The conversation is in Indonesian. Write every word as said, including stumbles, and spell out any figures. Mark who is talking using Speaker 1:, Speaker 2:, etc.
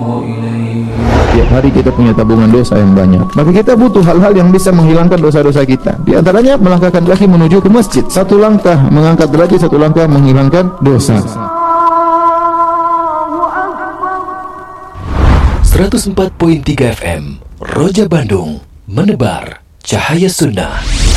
Speaker 1: Tiap hari kita punya tabungan dosa yang banyak. Maka kita butuh hal-hal yang bisa menghilangkan dosa-dosa kita. Di antaranya melangkahkan kaki menuju ke masjid. Satu langkah mengangkat derajat, satu langkah menghilangkan dosa.
Speaker 2: seratus empat koma tiga F M Roja Bandung, menebar cahaya sunnah.